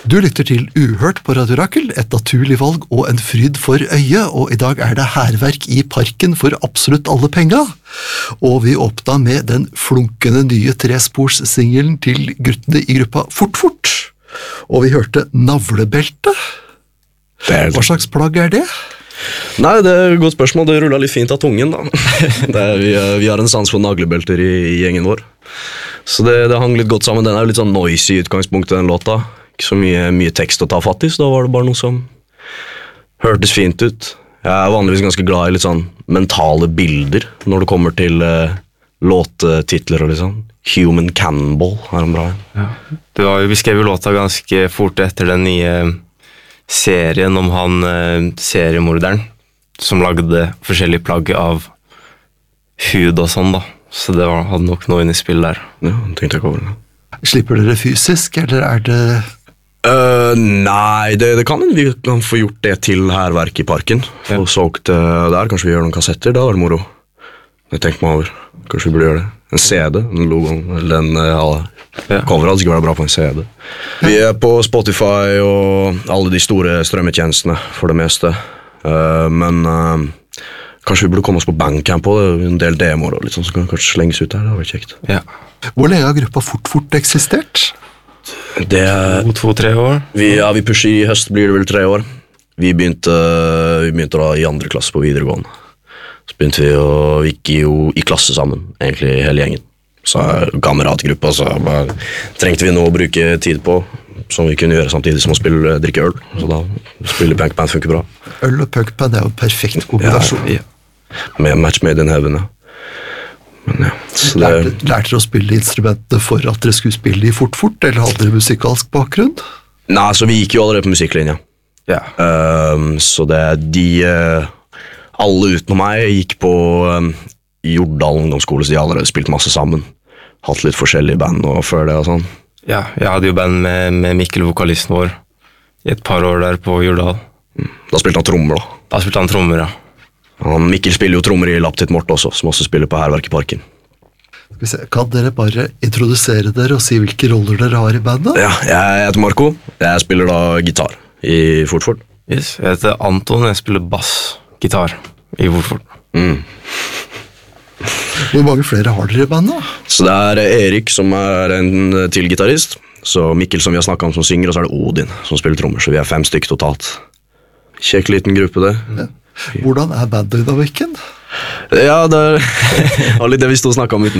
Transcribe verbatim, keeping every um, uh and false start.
Du lytter til Uhørt på Radio Rakel, et naturlig valg og en fryd for øyet, og i dag er det hærverk i parken for absolutt alle penga. Og vi åpna med den flunkende nye trespors-singelen til guttene i gruppa Fort Fort. Og vi hørte Navlebelte. Hva slags plagg er det? Nei, det er et godt spørsmål. Det rullet litt fint av tungen da. Det er, vi, vi har en sans for naglebelter i, i gjengen vår. Så det, det hang litt godt sammen. Den er jo litt sånn noisy i utgangspunktet, den låta. Ikke så mye, mye tekst å ta fatt i, så da var det bare noe som hørtes fint ut. Jeg er vanligvis ganske glad i litt sånn mentale bilder når det kommer til uh, låttitler og litt sånn. Human Cannibal er en bra en. Ja. Det var, vi skrev jo låta ganske fort etter den nye serien om han uh, seriemorderen som lagde forskjellige plagg av hud og sånn da. Så det var, hadde nok noe inn i spill der. Ja, tenkte jeg ikke over det. Slipper dere fysisk, eller er det... Uh, nei, det, det kan vi kan få gjort det til hærverk i parken. Få ja. solgt uh, der, kanskje vi gjør noen kassetter, da var det moro. Jeg tenkte meg over, kanskje vi burde gjøre det. En C D, en logo, eller en uh, ja. cover hadde ikke vært bra på en C D. Vi er på Spotify og alle de store strømmetjenestene for det meste. Uh, men uh, kanskje vi burde komme oss på Bandcamp på det, en del demoer og litt sånn som kan kanskje slenges ut der, det var kjekt. Ja. Hvor lenge har gruppa Fort Fort eksistert? Det er to, to, tre år. Vi, ja, vi pusher i høst, blir det vel tre år. Vi begynte, vi begynte da i andre klasse på videregående. Så begynte vi å, vi gikk jo i klasse sammen, egentlig hele gjengen. Så kameratgruppa, så bare, trengte vi noe å bruke tid på, som vi kunne gjøre samtidig som å spille, drikke øl. Så da spille punkband funker bra. Øl og punkband er jo en perfekt kombinasjon. Ja, ja. Med Match Made in Heaven, ja. Men ja, så det... Lærte, lærte dere å spille instrumentene for at dere skulle spille i Fort Fort, eller hadde dere musikalsk bakgrunn? Nei, så vi gikk jo allerede på musikklinja. Ja. Um, så det de uh, alle utenom meg gikk på um, Jordal ungdomsskole, så de allerede spilt masse sammen. Hatt litt forskjellige band og før det og sånn. Ja, jeg hadde jo band med, med Mikkel, vokalisten vår, i et par år der på Jordal. Mm. Da spilte han trommer da. Da spilte han trommer, ja. Han, Mikkel spiller jo trommer i Laptit Mort også, som også spiller på Hærverk i parken. Skal vi se, kan dere bare introdusere dere og si hvilke roller dere har i bandet? Ja, jeg heter Marco. Jeg spiller da gitar i Fort Fort. Yes, jeg heter Anton, jeg spiller bass, gitar i Fort Fort. Mm. Hvor mange flere har dere i bandet? Så det er Erik som er en til gitarist, så Mikkel som vi har snakket om som synger, og så er det Odin som spiller trommer, så vi er fem stykker totalt. Kjekk liten gruppe det. Ja. Hvordan er banddynamikken? Ja, det var litt det vi stod og snakket om uten